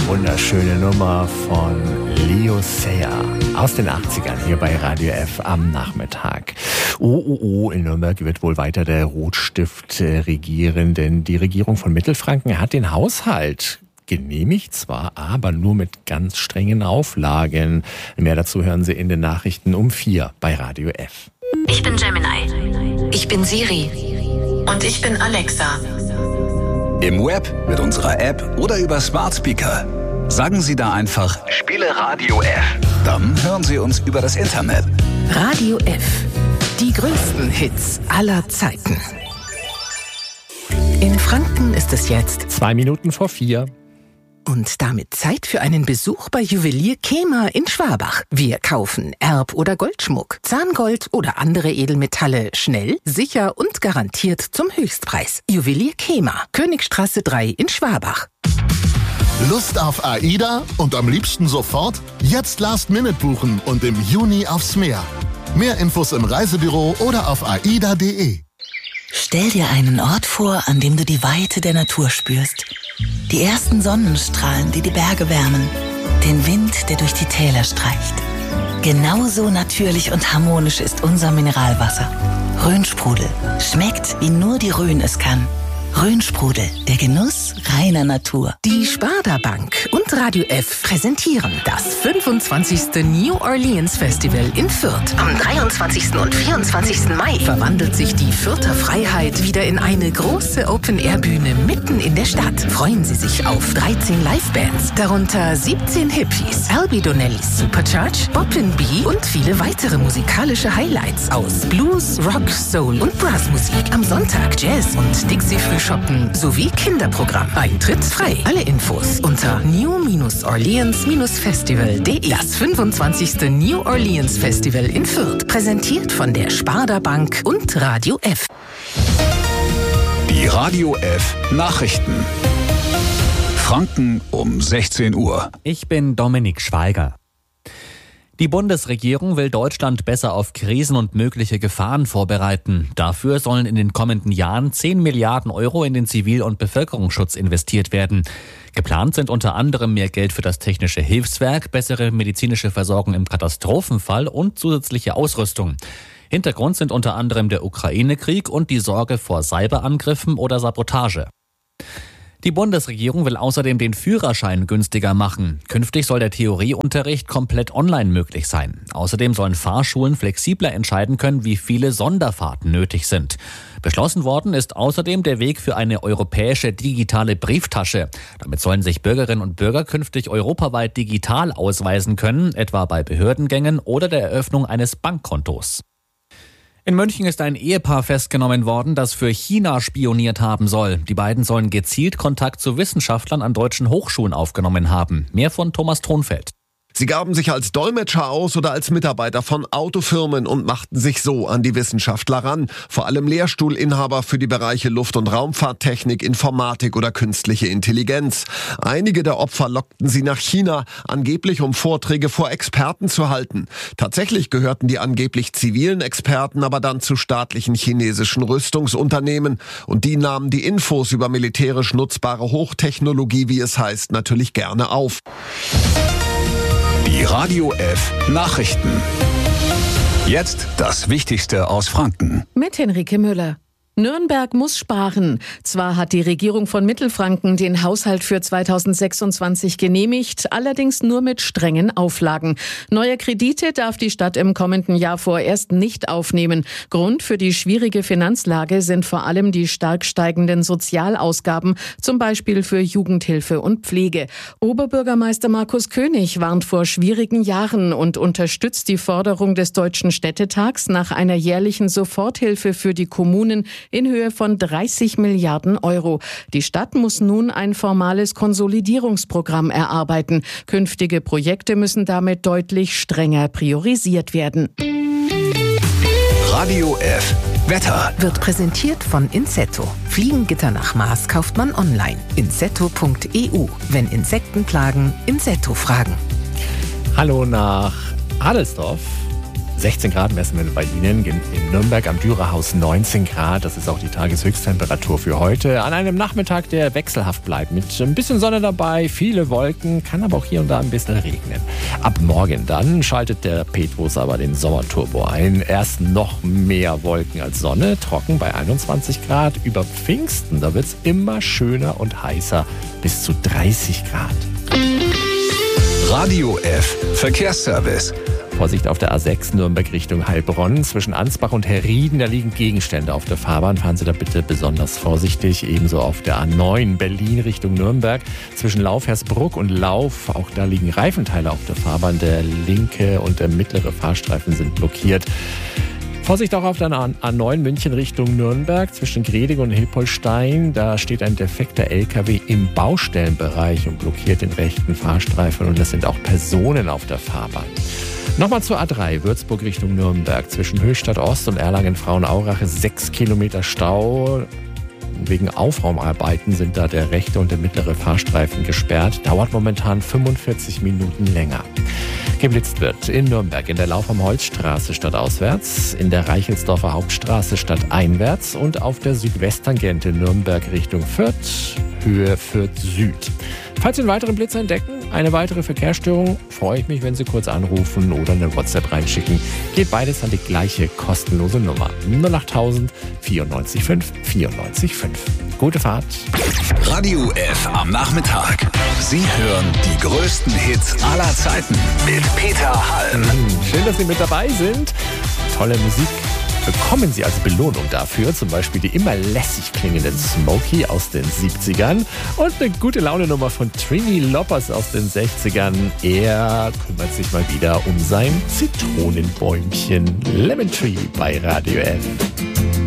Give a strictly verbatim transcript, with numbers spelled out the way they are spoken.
Wunderschöne Nummer von Leo Sayer aus den achtzigern hier bei Radio F am Nachmittag. Oh, oh, oh, in Nürnberg wird wohl weiter der Rotstift äh, regieren, denn die Regierung von Mittelfranken hat den Haushalt genehmigt zwar, aber nur mit ganz strengen Auflagen. Mehr dazu hören Sie in den Nachrichten um vier bei Radio F. Ich bin Gemini. Ich bin Siri. Und ich bin Alexa. Im Web, mit unserer App oder über Smart Speaker. Sagen Sie da einfach, spiele Radio F. Dann hören Sie uns über das Internet. Radio F. Die größten Hits aller Zeiten. In Franken ist es jetzt Zwei Minuten vor vier. und damit Zeit für einen Besuch bei Juwelier Kehmer in Schwabach. Wir kaufen Erb- oder Goldschmuck, Zahngold oder andere Edelmetalle schnell, sicher und garantiert zum Höchstpreis. Juwelier Kehmer, Königstraße drei in Schwabach. Lust auf AIDA und am liebsten sofort? Jetzt Last Minute buchen und im Juni aufs Meer. Mehr Infos im Reisebüro oder auf aida punkt de. Stell dir einen Ort vor, an dem du die Weite der Natur spürst. Die ersten Sonnenstrahlen, die die Berge wärmen. Den Wind, der durch die Täler streicht. Genauso natürlich und harmonisch ist unser Mineralwasser. Rhönsprudel. Schmeckt, wie nur die Rhön es kann. Rhönsprudel, der Genuss reiner Natur. Die Sparda Bank und Radio F präsentieren das fünfundzwanzigste New Orleans Festival in Fürth. Am dreiundzwanzigsten und vierundzwanzigsten Mai verwandelt sich die Fürther Freiheit wieder in eine große Open-Air-Bühne mitten in der Stadt. Freuen Sie sich auf dreizehn Livebands, darunter siebzehn Hippies, Albi Donnellys Supercharge, Boppin' Bee und viele weitere musikalische Highlights aus Blues, Rock, Soul und Brassmusik. Am Sonntag Jazz und Dixie Frühschoppen sowie Kinderprogramm. Eintritt frei. Alle Infos unter new orleans festival punkt de. Das fünfundzwanzigste New Orleans Festival in Fürth. Präsentiert von der Sparda Bank und Radio F. Die Radio F Nachrichten. Franken um sechzehn Uhr. Ich bin Dominik Schweiger. Die Bundesregierung will Deutschland besser auf Krisen und mögliche Gefahren vorbereiten. Dafür sollen in den kommenden Jahren zehn Milliarden Euro in den Zivil- und Bevölkerungsschutz investiert werden. Geplant sind unter anderem mehr Geld für das technische Hilfswerk, bessere medizinische Versorgung im Katastrophenfall und zusätzliche Ausrüstung. Hintergrund sind unter anderem der Ukraine-Krieg und die Sorge vor Cyberangriffen oder Sabotage. Die Bundesregierung will außerdem den Führerschein günstiger machen. Künftig soll der Theorieunterricht komplett online möglich sein. Außerdem sollen Fahrschulen flexibler entscheiden können, wie viele Sonderfahrten nötig sind. Beschlossen worden ist außerdem der Weg für eine europäische digitale Brieftasche. Damit sollen sich Bürgerinnen und Bürger künftig europaweit digital ausweisen können, etwa bei Behördengängen oder der Eröffnung eines Bankkontos. In München ist ein Ehepaar festgenommen worden, das für China spioniert haben soll. Die beiden sollen gezielt Kontakt zu Wissenschaftlern an deutschen Hochschulen aufgenommen haben. Mehr von Thomas Thronfeld. Sie gaben sich als Dolmetscher aus oder als Mitarbeiter von Autofirmen und machten sich so an die Wissenschaftler ran. Vor allem Lehrstuhlinhaber für die Bereiche Luft- und Raumfahrttechnik, Informatik oder künstliche Intelligenz. Einige der Opfer lockten sie nach China, angeblich um Vorträge vor Experten zu halten. Tatsächlich gehörten die angeblich zivilen Experten aber dann zu staatlichen chinesischen Rüstungsunternehmen. Und die nahmen die Infos über militärisch nutzbare Hochtechnologie, wie es heißt, natürlich gerne auf. Die Radio F Nachrichten. Jetzt das Wichtigste aus Franken. Mit Henrike Müller. Nürnberg muss sparen. Zwar hat die Regierung von Mittelfranken den Haushalt für zweitausendsechsundzwanzig genehmigt, allerdings nur mit strengen Auflagen. Neue Kredite darf die Stadt im kommenden Jahr vorerst nicht aufnehmen. Grund für die schwierige Finanzlage sind vor allem die stark steigenden Sozialausgaben, zum Beispiel für Jugendhilfe und Pflege. Oberbürgermeister Markus König warnt vor schwierigen Jahren und unterstützt die Forderung des Deutschen Städtetags nach einer jährlichen Soforthilfe für die Kommunen in Höhe von dreißig Milliarden Euro. Die Stadt muss nun ein formales Konsolidierungsprogramm erarbeiten. Künftige Projekte müssen damit deutlich strenger priorisiert werden. Radio F Wetter Wird präsentiert von Insetto. Fliegengitter nach Maß kauft man online. insetto punkt e u. Wenn Insekten plagen, Insetto fragen. Hallo nach Adelsdorf. sechzehn Grad messen wir bei Ihnen. In Nürnberg am Dürerhaus neunzehn Grad. Das ist auch die Tageshöchsttemperatur für heute. An einem Nachmittag, der wechselhaft bleibt. Mit ein bisschen Sonne dabei, viele Wolken, kann aber auch hier und da ein bisschen regnen. Ab morgen dann schaltet der Petrus aber den Sommerturbo ein. Erst noch mehr Wolken als Sonne, trocken bei einundzwanzig Grad. Über Pfingsten, da wird es immer schöner und heißer, bis zu dreißig Grad. Radio F Verkehrsservice. Vorsicht auf der A sechs Nürnberg Richtung Heilbronn. Zwischen Ansbach und Herrieden, da liegen Gegenstände auf der Fahrbahn. Fahren Sie da bitte besonders vorsichtig. Ebenso auf der A neun Berlin Richtung Nürnberg. Zwischen Laufhersbruck und Lauf, auch da liegen Reifenteile auf der Fahrbahn. Der linke und der mittlere Fahrstreifen sind blockiert. Vorsicht auch auf der A neun München Richtung Nürnberg zwischen Greding und Hilpoltstein. Da steht ein defekter L K W im Baustellenbereich und blockiert den rechten Fahrstreifen. Und es sind auch Personen auf der Fahrbahn. Nochmal zur A drei, Würzburg Richtung Nürnberg. Zwischen Höchstadt Ost und Erlangen-Frauenaurache sechs Kilometer Stau. Wegen Aufraumarbeiten sind da der rechte und der mittlere Fahrstreifen gesperrt. Dauert momentan fünfundvierzig Minuten länger. Geblitzt wird in Nürnberg in der Lauf am Holzstraße stadtauswärts, in der Reichelsdorfer Hauptstraße stadteinwärts und auf der Südwesttangente Nürnberg Richtung Fürth, Höhe Fürth Süd. Falls Sie einen weiteren Blitz entdecken, eine weitere Verkehrsstörung, freue ich mich, wenn Sie kurz anrufen oder eine WhatsApp reinschicken. Geht beides an die gleiche kostenlose Nummer. null acht tausend vierundneunzig fünf vierundneunzig fünf. Gute Fahrt. Radio F am Nachmittag. Sie hören die größten Hits aller Zeiten mit Peter Hall. Schön, dass Sie mit dabei sind. Tolle Musik bekommen Sie als Belohnung dafür. Zum Beispiel die immer lässig klingenden Smokey aus den siebzigern und eine gute Laune-Nummer von Trini Loppers aus den sechzigern. Er kümmert sich mal wieder um sein Zitronenbäumchen. Lemon Tree bei Radio F.